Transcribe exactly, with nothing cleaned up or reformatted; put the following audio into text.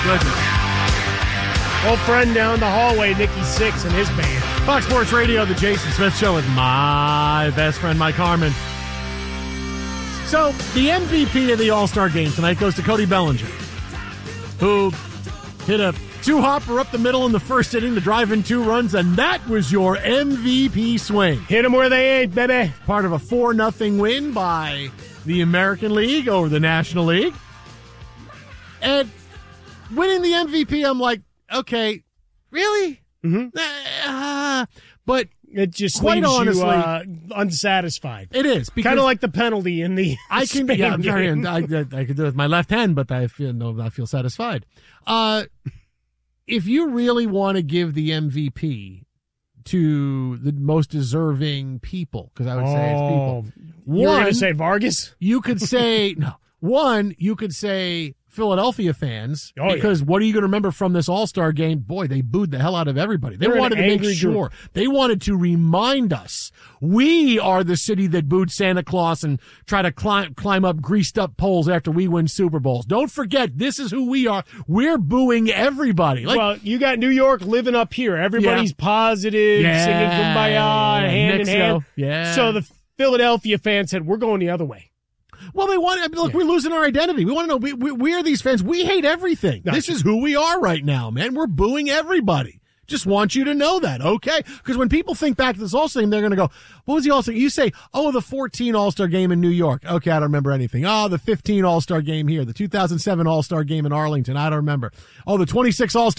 goodness. Old friend down the hallway, Nikki Sixx, and his band. Fox Sports Radio, the Jason Smith Show with my best friend, Mike Harmon. So, the M V P of the All-Star Game tonight goes to Cody Bellinger, who hit a two-hopper up the middle in the first inning to drive in two runs, and that was your M V P swing. Hit them where they ain't, baby. Part of a four nothing win by the American League over the National League. And winning the M V P, I'm like, okay, really? Mm-hmm. Uh, but it just quite leaves honestly, you uh, unsatisfied. It is kind of like the penalty in the. I can, Spain yeah, I'm sorry, game. I, I, I could do it with my left hand, but I feel no, I feel satisfied. Uh, if you really want to give the M V P to the most deserving people, because I would say it's people. One, you're going to say Vargas? You could say no. One, you could say Philadelphia fans, oh, because yeah. what are you going to remember from this All-Star game? Boy, they booed the hell out of everybody. They They're wanted to make sure. Group. They wanted to remind us we are the city that booed Santa Claus and try to climb, climb up greased up poles after we win Super Bowls. Don't forget, this is who we are. We're booing everybody. Like, well, you got New York living up here. Everybody's yeah. positive, yeah, singing Kumbaya, yeah, hand Knicks in hand. Go. Yeah. So the Philadelphia fans said, we're going the other way. Well, they want. I mean, look, yeah. we're losing our identity. We want to know. We, we, we are these fans. We hate everything. No. This is who we are right now, man. We're booing everybody. Just want you to know that, okay? Because when people think back to this All-Star game, they're going to go, "What was the All-Star?" You say, "Oh, the fourteen All-Star game in New York." Okay, I don't remember anything. Oh, the fifteen All-Star game here, the two thousand seven All-Star game in Arlington. I don't remember. Oh, the twenty-six All-Star